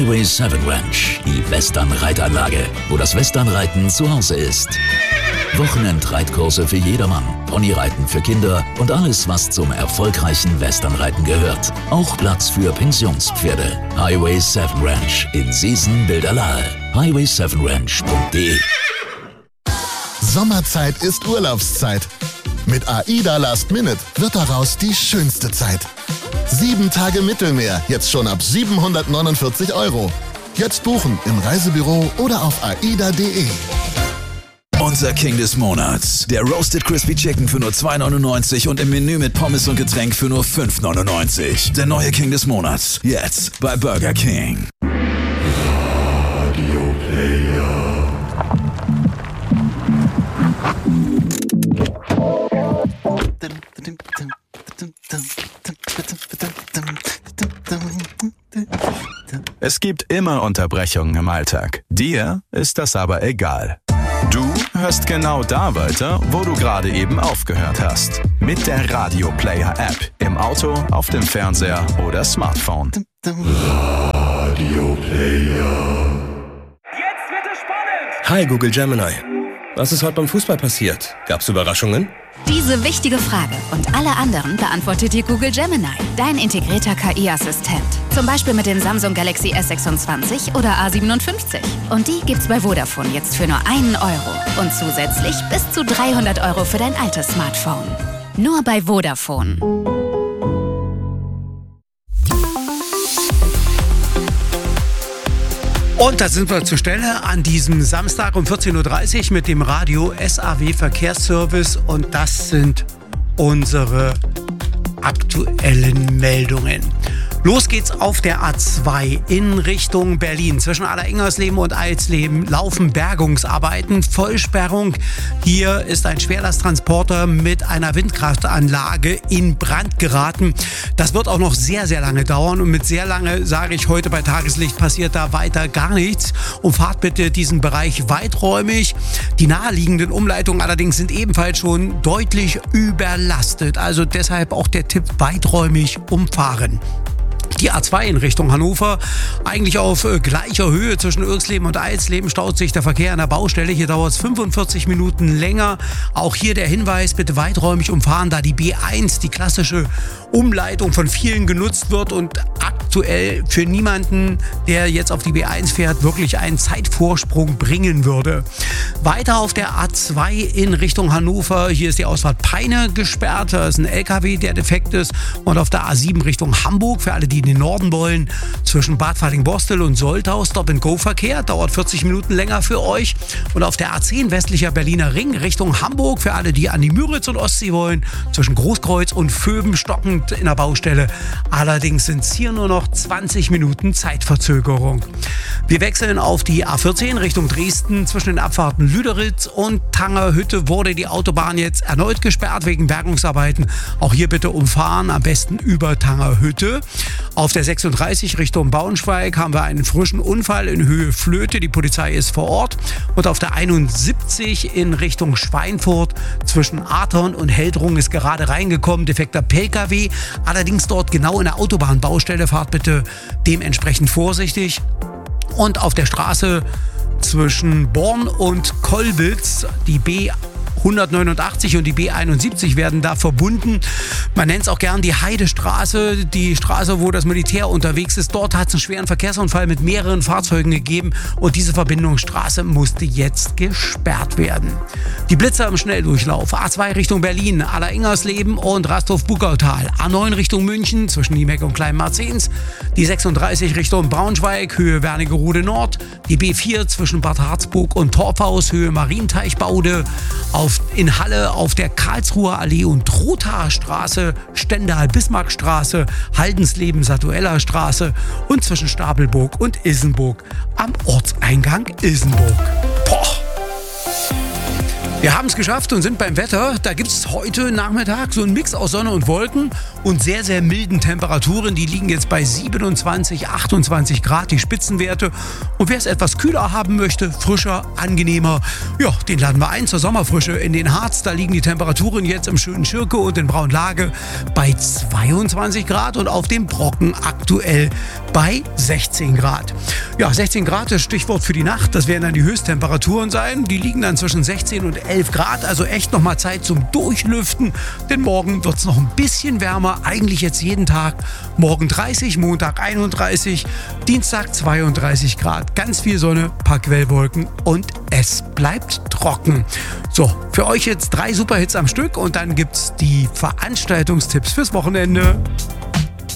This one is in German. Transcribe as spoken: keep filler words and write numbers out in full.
Highway sieben Ranch, die Western-Reitanlage, wo das Westernreiten zu Hause ist. Wochenendreitkurse für jedermann, Ponyreiten für Kinder und alles, was zum erfolgreichen Westernreiten gehört. Auch Platz für Pensionspferde. Highway sieben Ranch in Seesen-Bilderlahe. highway sieben ranch punkt de. Sommerzeit ist Urlaubszeit. Mit AIDA Last Minute wird daraus die schönste Zeit. Sieben Tage Mittelmeer, jetzt schon ab siebenhundertneunundvierzig Euro. Jetzt buchen im Reisebüro oder auf aida punkt de. Unser King des Monats. Der Roasted Crispy Chicken für nur zwei neunundneunzig und im Menü mit Pommes und Getränk für nur fünf neunundneunzig. Der neue King des Monats. Jetzt bei Burger King. Radio Player. Es gibt immer Unterbrechungen im Alltag. Dir ist das aber egal. Du hörst genau da weiter, wo du gerade eben aufgehört hast. Mit der Radio Player App. Im Auto, auf dem Fernseher oder Smartphone. Radio Player. Jetzt wird es spannend! Hi Google Gemini. Was ist heute beim Fußball passiert? Gab's Überraschungen? Diese wichtige Frage und alle anderen beantwortet dir Google Gemini, dein integrierter K I-Assistent. Zum Beispiel mit dem Samsung Galaxy S sechsundzwanzig oder A siebenundfünfzig. Und die gibt's bei Vodafone jetzt für nur einen Euro. Und zusätzlich bis zu dreihundert Euro für dein altes Smartphone. Nur bei Vodafone. Und da sind wir zur Stelle an diesem Samstag um vierzehn Uhr dreißig mit dem Radio S A W Verkehrsservice. Und das sind unsere aktuellen Meldungen. Los geht's auf der A zwei in Richtung Berlin. Zwischen Aller-Ingersleben und Eilsleben laufen Bergungsarbeiten. Vollsperrung. Hier ist ein Schwerlasttransporter mit einer Windkraftanlage in Brand geraten. Das wird auch noch sehr, sehr lange dauern. Und mit sehr lange sage ich heute bei Tageslicht passiert da weiter gar nichts. Umfahrt bitte diesen Bereich weiträumig. Die naheliegenden Umleitungen allerdings sind ebenfalls schon deutlich überlastet. Also deshalb auch der Tipp, weiträumig umfahren. Die A zwei in Richtung Hannover, eigentlich auf äh, gleicher Höhe zwischen Irxleben und Eilsleben staut sich der Verkehr an der Baustelle. Hier dauert es fünfundvierzig Minuten länger. Auch hier der Hinweis, bitte weiträumig umfahren, da die B eins, die klassische Umleitung von vielen genutzt wird und aktuell für niemanden, der jetzt auf die B eins fährt, wirklich einen Zeitvorsprung bringen würde. Weiter auf der A zwei in Richtung Hannover, hier ist die Ausfahrt Peine gesperrt, da ist ein L K W, der defekt ist. Und auf der A sieben Richtung Hamburg, für alle, die in den Norden wollen, zwischen Bad Falling-Borstel und Soltau, Stop-and-Go-Verkehr, dauert vierzig Minuten länger für euch. Und auf der A zehn westlicher Berliner Ring Richtung Hamburg, für alle, die an die Müritz und Ostsee wollen, zwischen Großkreuz und Vöben stockend in der Baustelle. Allerdings sind es hier nur noch zwanzig Minuten Zeitverzögerung. Wir wechseln auf die A vierzehn Richtung Dresden. Zwischen den Abfahrten Lüderitz und Tangerhütte wurde die Autobahn jetzt erneut gesperrt wegen Bergungsarbeiten. Auch hier bitte umfahren, am besten über Tangerhütte. Auf der sechsunddreißig Richtung Braunschweig haben wir einen frischen Unfall in Höhe Flöte. Die Polizei ist vor Ort. Und auf der einundsiebzig in Richtung Schweinfurt zwischen Athorn und Heldrung ist gerade reingekommen. Defekter P K W. Allerdings dort genau in der Autobahnbaustelle. Fahrt bitte dementsprechend vorsichtig. Und auf der Straße zwischen Born und Kollwitz die B hundertneunundachtzig und die B einundsiebzig werden da verbunden. Man nennt es auch gern die Heidestraße, die Straße, wo das Militär unterwegs ist. Dort hat es einen schweren Verkehrsunfall mit mehreren Fahrzeugen gegeben und diese Verbindungsstraße musste jetzt gesperrt werden. Die Blitzer im Schnelldurchlauf. A zwei Richtung Berlin, Aller-Ingersleben und Rastorf-Bugautal. A neun Richtung München zwischen Niemeck und Kleinmarzens. Die sechsunddreißig Richtung Braunschweig, Höhe Wernigerode Nord. Die B vier zwischen Bad Harzburg und Torfhaus, Höhe Marienteichbaude. Auf, in Halle auf der Karlsruher Allee und Trothaer Straße, Stendal-Bismarckstraße, Haldensleben, Satueller Straße und zwischen Stapelburg und Isenburg am Ortseingang Isenburg. Boah. Wir haben es geschafft und sind beim Wetter. Da gibt es heute Nachmittag so einen Mix aus Sonne und Wolken und sehr, sehr milden Temperaturen. Die liegen jetzt bei siebenundzwanzig, achtundzwanzig Grad, die Spitzenwerte. Und wer es etwas kühler haben möchte, frischer, angenehmer, ja, den laden wir ein zur Sommerfrische in den Harz. Da liegen die Temperaturen jetzt im schönen Schirke und in Braunlage bei zweiundzwanzig Grad und auf dem Brocken aktuell bei sechzehn Grad. Ja, sechzehn Grad ist Stichwort für die Nacht. Das werden dann die Höchsttemperaturen sein. Die liegen dann zwischen sechzehn und elf Grad, also echt nochmal Zeit zum Durchlüften, denn morgen wird es noch ein bisschen wärmer, eigentlich jetzt jeden Tag. Morgen dreißig, Montag einunddreißig, Dienstag zweiunddreißig Grad, ganz viel Sonne, paar Quellwolken und es bleibt trocken. So, für euch jetzt drei Superhits am Stück und dann gibt's die Veranstaltungstipps fürs Wochenende.